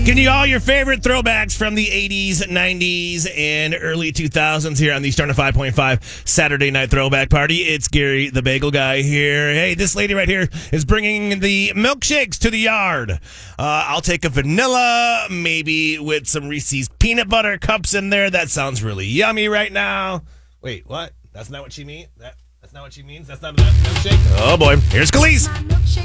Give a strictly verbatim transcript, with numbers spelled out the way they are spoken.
Getting you all your favorite throwbacks from the eighties, nineties, and early two thousands here on the Starting five point five Saturday Night Throwback Party. It's Gary the Bagel Guy here. Hey, this lady right here is bringing the milkshakes to the yard. Uh, I'll take a vanilla, maybe with some Reese's peanut butter cups in there. That sounds really yummy right now. Wait, what? That's not what she means? That, that's not what she means? That's not that milkshake? Oh, boy. Here's Khalees.